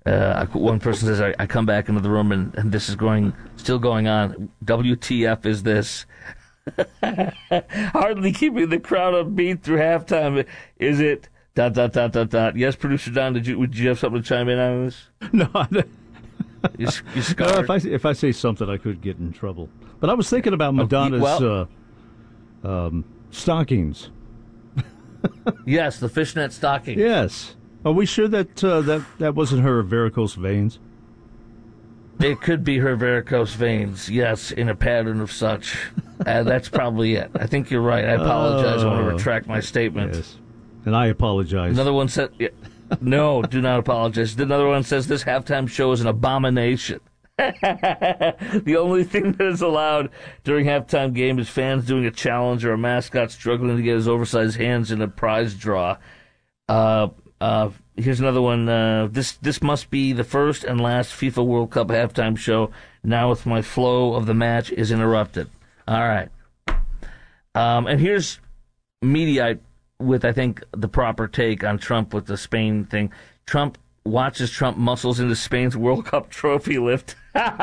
One person says, I come back into the room and this is still going on. WTF is this? Hardly keeping the crowd upbeat through halftime. Is it ... Yes, producer Don, would you have something to chime in on this? No, You no, scarred? if I say something, I could get in trouble. But I was thinking about Madonna's stockings. Yes, the fishnet stocking. Yes. Are we sure that that wasn't her varicose veins? It could be her varicose veins, yes, in a pattern of such. That's probably it. I think you're right. I apologize. I want to retract my statement. Yes. And I apologize. Another one said, no, do not apologize. Another one says, this halftime show is an abomination. The only thing that is allowed during halftime game is fans doing a challenge or a mascot struggling to get his oversized hands in a prize draw. Here's another one. This must be the first and last FIFA World Cup halftime show. Now with my flow of the match is interrupted. All right. And here's Mediaite with, I think, the proper take on Trump with the Spain thing. Trump watches Trump muscles into Spain's World Cup trophy lift.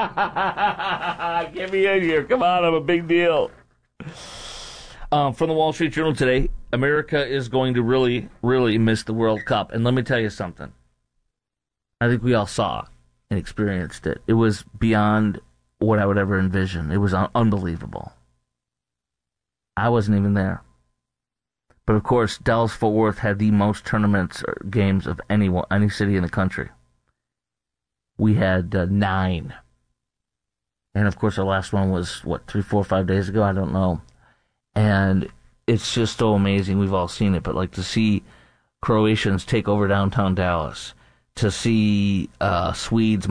Get me in here. Come on, I'm a big deal. From the Wall Street Journal today, America is going to really, really miss the World Cup. And let me tell you something. I think we all saw and experienced it. It was beyond what I would ever envision. It was unbelievable. I wasn't even there. But of course, Dallas-Fort Worth had the most tournaments or games of any city in the country. We had 9. And of course, our last one was, 3, 4, 5 days ago? I don't know. And it's just so amazing. We've all seen it, but to see Croatians take over downtown Dallas, to see Swedes